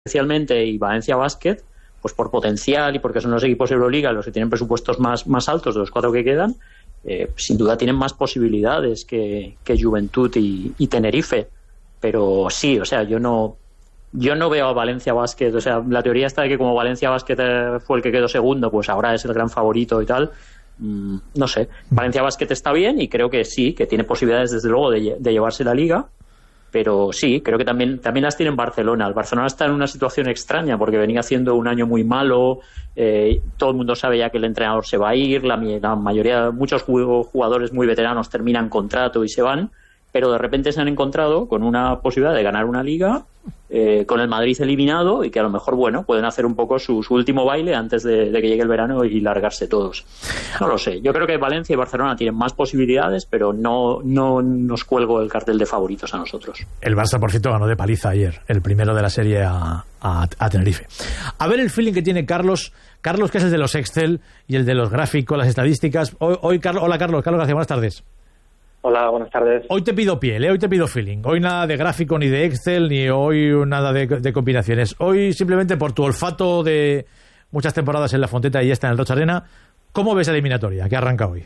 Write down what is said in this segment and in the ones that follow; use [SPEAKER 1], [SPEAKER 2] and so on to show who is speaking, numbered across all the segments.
[SPEAKER 1] especialmente y Valencia Basket, pues por potencial y porque son los equipos Euroliga los que tienen presupuestos más altos de los 4 que quedan, sin duda tienen más posibilidades que Juventud y Tenerife. Pero sí, o sea, yo no veo a Valencia Basket, o sea, la teoría está de que como Valencia Basket fue el que quedó segundo, pues ahora es el gran favorito y tal. No sé, Valencia Basket está bien y creo que sí, que tiene posibilidades desde luego de llevarse la liga, pero sí, creo que también las tiene en Barcelona. El Barcelona está en una situación extraña porque venía haciendo un año muy malo, todo el mundo sabe ya que el entrenador se va a ir, la mayoría, muchos jugadores muy veteranos terminan contrato y se van, pero de repente se han encontrado con una posibilidad de ganar una liga, con el Madrid eliminado, y que a lo mejor, bueno, pueden hacer un poco su último baile antes de que llegue el verano y largarse todos. No lo sé, yo creo que Valencia y Barcelona tienen más posibilidades, pero no nos cuelgo el cartel de favoritos a nosotros.
[SPEAKER 2] El Barça, por cierto, ganó de paliza ayer, el primero de la serie a Tenerife. A ver el feeling que tiene Carlos, que es el de los Excel y el de los gráficos, las estadísticas. Hoy Carlos, hola Carlos García, buenas tardes.
[SPEAKER 3] Hola, buenas tardes.
[SPEAKER 2] Hoy te pido piel, hoy te pido feeling. Hoy nada de gráfico ni de Excel, ni hoy nada de combinaciones. Hoy simplemente por tu olfato de muchas temporadas en La Fonteta y esta en el Rocha Arena, ¿cómo ves la eliminatoria que arranca hoy?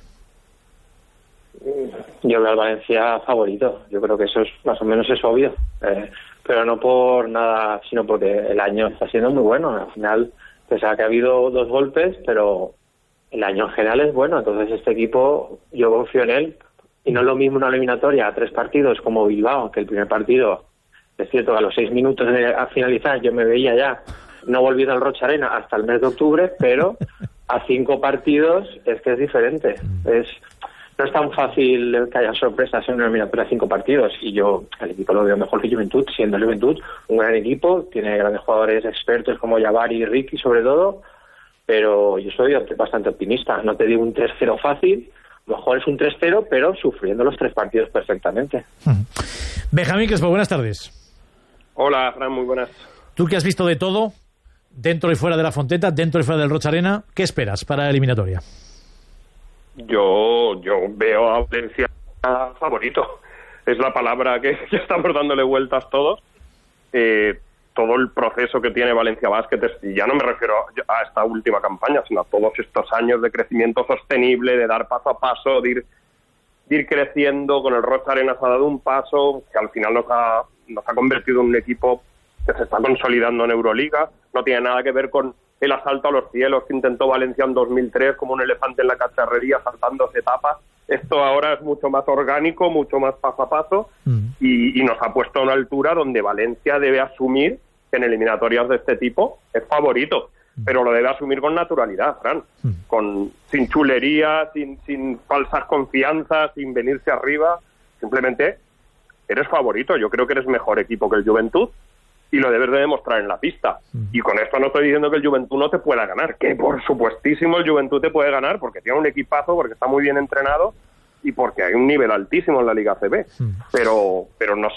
[SPEAKER 3] Yo veo al Valencia favorito. Yo creo que eso es más o menos es obvio. Pero no por nada, sino porque el año está siendo muy bueno. Al final, pensaba que ha habido 2 golpes, pero el año en general es bueno. Entonces este equipo, yo confío en él. Y no es lo mismo una eliminatoria a 3 partidos como Bilbao, que el primer partido, es cierto que a los 6 minutos a finalizar yo me veía ya no volviendo al Rocha Arena hasta el mes de octubre, pero a 5 partidos es que es diferente. No es tan fácil que haya sorpresas en una eliminatoria a 5 partidos, y yo el equipo lo veo mejor que Juventud, siendo Juventud un gran equipo, tiene grandes jugadores expertos como Jabari y Ricky sobre todo, pero yo soy bastante optimista. No te digo un 3-0 fácil, mejor es un 3-0, pero sufriendo los 3 partidos perfectamente.
[SPEAKER 2] Benjamín Crespo, buenas tardes.
[SPEAKER 4] Hola, Fran, muy buenas.
[SPEAKER 2] Tú que has visto de todo, dentro y fuera de La Fonteta, dentro y fuera del Rocha Arena, ¿qué esperas para la eliminatoria?
[SPEAKER 4] Yo veo a Valencia favorito. Es la palabra que estamos dándole vueltas todos. Todo el proceso que tiene Valencia Basket, y ya no me refiero a esta última campaña, sino a todos estos años de crecimiento sostenible, de dar paso a paso, de ir creciendo. Con el Rocha Arena se ha dado un paso que al final nos ha convertido en un equipo que se está consolidando en Euroliga. No tiene nada que ver con el asalto a los cielos que intentó Valencia en 2003 como un elefante en la cacharrería saltándose etapas. Esto ahora es mucho más orgánico, mucho más paso a paso, y nos ha puesto a una altura donde Valencia debe asumir que en eliminatorias de este tipo es favorito, pero lo debe asumir con naturalidad, Fran, sin chulería, sin falsas confianzas, sin venirse arriba. Simplemente eres favorito. Yo creo que eres mejor equipo que el Juventud y lo debes de demostrar en la pista. Y con esto no estoy diciendo que el Juventud no te pueda ganar, que por supuestísimo el Juventud te puede ganar porque tiene un equipazo, porque está muy bien entrenado y porque hay un nivel altísimo en la Liga CB. Pero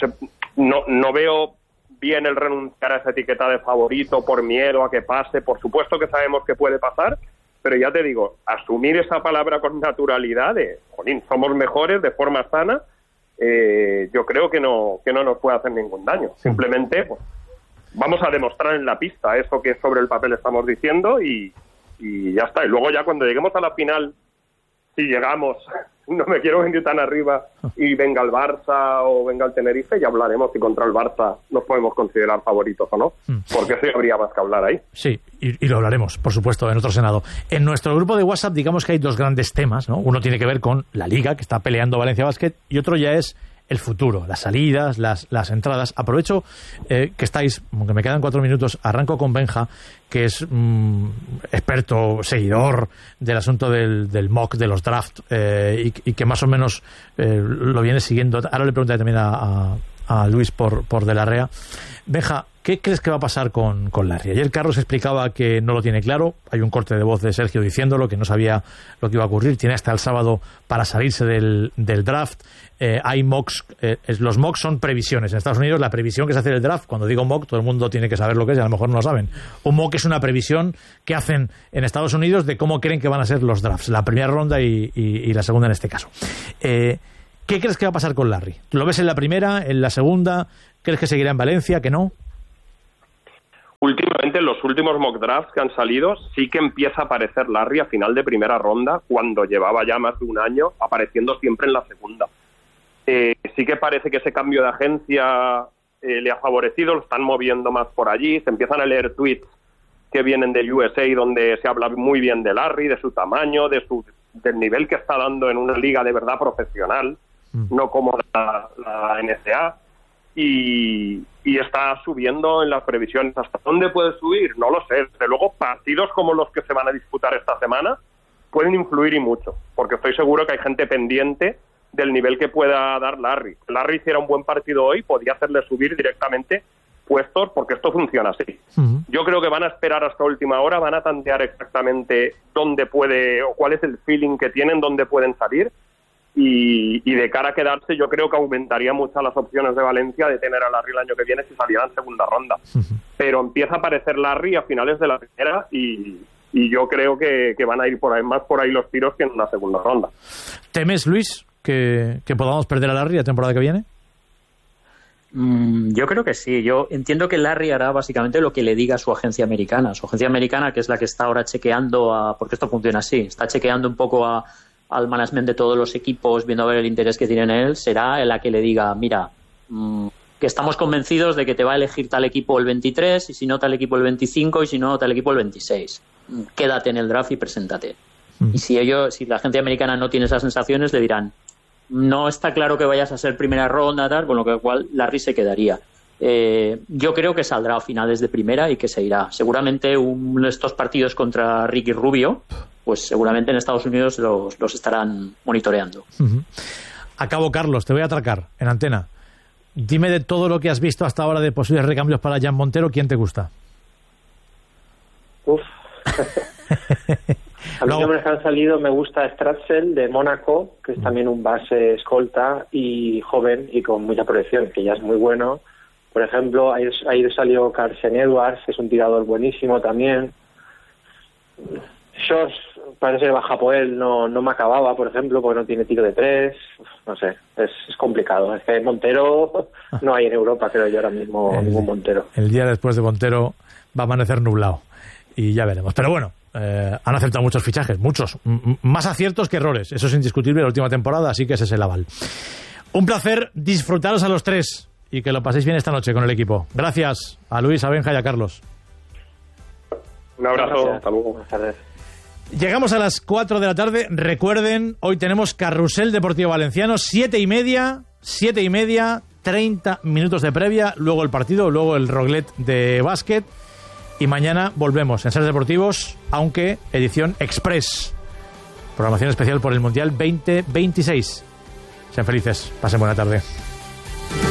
[SPEAKER 4] no veo bien el renunciar a esa etiqueta de favorito por miedo a que pase. Por supuesto que sabemos que puede pasar, pero ya te digo, asumir esa palabra con naturalidad de, jolín, somos mejores de forma sana, yo creo que no nos puede hacer ningún daño. Simplemente pues, vamos a demostrar en la pista eso que sobre el papel estamos diciendo y ya está. Y luego ya cuando lleguemos a la final, si llegamos, no me quiero venir tan arriba y venga el Barça o venga el Tenerife, ya hablaremos si contra el Barça nos podemos considerar favoritos o no, porque sí habría más que hablar ahí.
[SPEAKER 2] Sí, y lo hablaremos, por supuesto, en otro Senado. En nuestro grupo de WhatsApp, digamos que hay 2 grandes temas, ¿no? Uno tiene que ver con la Liga, que está peleando Valencia Basket, y otro ya es el futuro, las salidas, las entradas. Aprovecho que estáis, aunque me quedan 4 minutos, arranco con Benja, que es experto, seguidor del asunto del mock, de los draft, y que más o menos lo viene siguiendo. Ahora le preguntaré también a Luis por De la Rea. Benja, ¿qué crees que va a pasar con Larry? Ayer Carlos explicaba que no lo tiene claro. Hay un corte de voz de Sergio diciéndolo, que no sabía lo que iba a ocurrir. Tiene hasta el sábado para salirse del draft. Hay mocks. Los mocks son previsiones. En Estados Unidos la previsión que se hace del draft, cuando digo mock, todo el mundo tiene que saber lo que es y a lo mejor no lo saben. Un mock es una previsión que hacen en Estados Unidos de cómo creen que van a ser los drafts, la primera ronda y la segunda en este caso. ¿Qué crees que va a pasar con Larry? ¿Lo ves en la primera, en la segunda? ¿Crees que seguirá en Valencia, que no?
[SPEAKER 4] en los últimos mock drafts que han salido sí que empieza a aparecer Larry a final de primera ronda, cuando llevaba ya más de un año apareciendo siempre en la segunda. Sí que parece que ese cambio de agencia le ha favorecido, lo están moviendo más por allí, se empiezan a leer tweets que vienen de USA donde se habla muy bien de Larry, de su tamaño, del nivel que está dando en una liga de verdad profesional, no como la NCAA. Y está subiendo en las previsiones. ¿Hasta dónde puede subir? No lo sé. Desde luego, partidos como los que se van a disputar esta semana pueden influir y mucho, porque estoy seguro que hay gente pendiente del nivel que pueda dar Larry. Larry hiciera un buen partido hoy, podía hacerle subir directamente puestos, porque esto funciona así. Yo creo que van a esperar hasta última hora, van a tantear exactamente dónde puede, o cuál es el feeling que tienen, dónde pueden salir. Y de cara a quedarse, yo creo que aumentaría mucho las opciones de Valencia de tener a Larry el año que viene si saliera en segunda ronda. Pero empieza a aparecer Larry a finales de la primera y yo creo que van a ir más por ahí los tiros que en una segunda ronda.
[SPEAKER 2] ¿Temes, Luis, que podamos perder a Larry la temporada que viene?
[SPEAKER 1] Yo creo que sí. Yo entiendo que Larry hará básicamente lo que le diga su agencia americana. Su agencia americana, que es la que está ahora chequeando, porque esto funciona así, está chequeando un poco al management de todos los equipos, viendo a ver el interés que tienen en él, será la que le diga, mira, que estamos convencidos de que te va a elegir tal equipo el 23, y si no tal equipo el 25, y si no tal equipo el 26. Quédate en el draft y preséntate. Y si la agencia americana no tiene esas sensaciones, le dirán, no está claro que vayas a ser primera ronda, tal, con lo cual Larry se quedaría. Yo creo que saldrá a finales de primera y que se irá. Seguramente estos partidos contra Ricky Rubio, pues seguramente en Estados Unidos los estarán monitoreando.
[SPEAKER 2] Acabo, Carlos, te voy a atracar en antena. Dime, de todo lo que has visto hasta ahora de posibles recambios para Jan Montero, ¿quién te gusta?
[SPEAKER 3] A mí nombres que han salido, me gusta Stratzel de Mónaco, que es también un base escolta y joven y con mucha proyección, que ya es muy bueno. Por ejemplo, ahí salió Carson Edwards, que es un tirador buenísimo también. Shores parece que baja por él, no me acababa, por ejemplo, porque no tiene tiro de tres. No sé, es complicado. Es que Montero no hay en Europa, creo yo, ahora mismo ningún Montero.
[SPEAKER 2] El día después de Montero va a amanecer nublado y ya veremos. Pero bueno, han aceptado muchos fichajes, muchos. Más aciertos que errores. Eso es indiscutible, la última temporada, así que ese es el aval. Un placer disfrutaros a los tres y que lo paséis bien esta noche con el equipo. Gracias a Luis, a Benja y a Carlos.
[SPEAKER 4] Un abrazo.
[SPEAKER 3] Gracias.
[SPEAKER 4] Hasta luego.
[SPEAKER 3] Buenas tardes.
[SPEAKER 2] Llegamos a las 4 de la tarde. Recuerden, hoy tenemos Carrusel Deportivo Valenciano, 7:30, 30 minutos de previa, luego el partido, luego el Roglet de básquet. Y mañana volvemos en Ser Deportivos, aunque edición express. Programación especial por el Mundial 2026. Sean felices, pasen buena tarde.